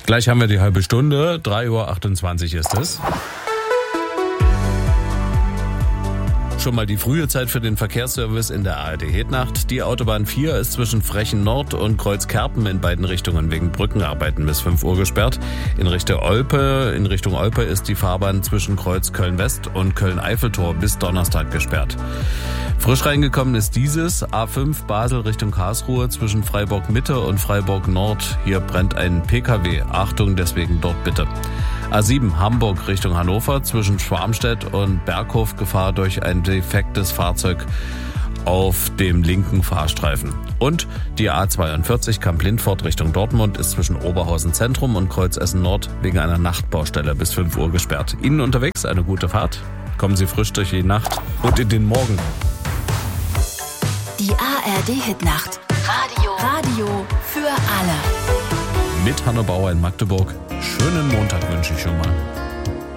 Gleich haben wir die halbe Stunde. 3:28 Uhr ist es. Schon mal die frühe Zeit für den Verkehrsservice in der ARD-Hitnacht. Die Autobahn 4 ist zwischen Frechen Nord und Kreuzkerpen in beiden Richtungen wegen Brückenarbeiten bis 5 Uhr gesperrt. In Richtung Olpe ist die Fahrbahn zwischen Kreuz Köln-West und Köln-Eiffeltor bis Donnerstag gesperrt. Frisch reingekommen ist dieses A5 Basel Richtung Karlsruhe zwischen Freiburg Mitte und Freiburg Nord. Hier brennt ein PKW. Achtung, deswegen dort bitte. A7 Hamburg Richtung Hannover zwischen Schwarmstedt und Berghof, Gefahr durch ein defektes Fahrzeug auf dem linken Fahrstreifen. Und die A42 Kamp-Lindfort Richtung Dortmund ist zwischen Oberhausen Zentrum und Kreuzessen Nord wegen einer Nachtbaustelle bis 5 Uhr gesperrt. Ihnen unterwegs eine gute Fahrt. Kommen Sie frisch durch die Nacht und in den Morgen. Die ARD-Hitnacht. Radio für alle. Mit Hanno Bauer in Magdeburg. Schönen Montag wünsche ich schon mal.